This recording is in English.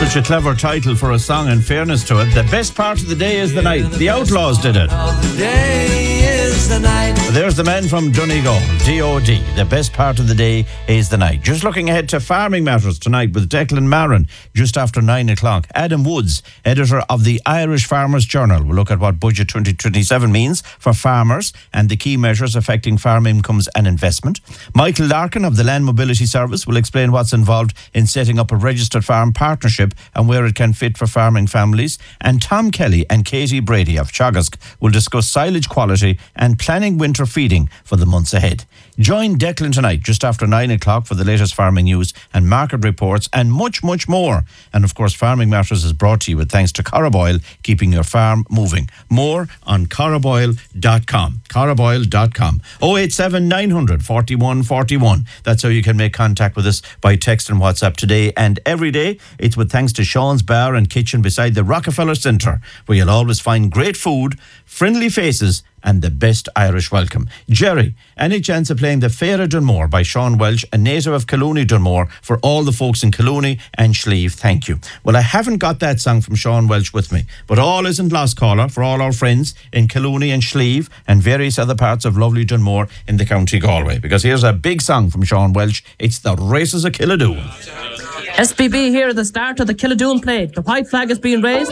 Such a clever title for a song, in fairness to it. The best part of the day is the night. The Outlaws did it. The day is the night. There's the men from Donegal, D.O.D. The best part of the day is the night. Just looking ahead to farming matters tonight with Declan Marin just after 9 o'clock. Adam Woods, editor of the Irish Farmers Journal, will look at what Budget 2027 means for farmers and the key measures affecting farm incomes and investment. Michael Larkin of the Land Mobility Service will explain what's involved in setting up a registered farm partnership and where it can fit for farming families. And Tom Kelly and Katie Brady of Teagasc will discuss silage quality and planning winter feeding for the months ahead. Join Declan tonight just after 9 o'clock for the latest farming news and market reports and much, much more. And of course, Farming Matters is brought to you with thanks to Caraboyle, keeping your farm moving. More on caraboyle.com. Caraboyle.com. 087 900 41 41. That's how you can make contact with us by text and WhatsApp today and every day. It's with thanks to Sean's Bar and Kitchen beside the Rockefeller Centre, where you'll always find great food, friendly faces, and the best Irish welcome. Jerry, any chance of playing the Féire Dunmore by Sean Welsh, a native of Collooney Dunmore, for all the folks in Collooney and Slieve? Thank you. Well, I haven't got that song from Sean Welsh with me, but all isn't lost, caller, for all our friends in Collooney and Slieve and various other parts of lovely Dunmore in the County Galway, because here's a big song from Sean Welsh. It's The Races of Killadoon. SBB here at the start of the Killadoon play. The white flag is being raised.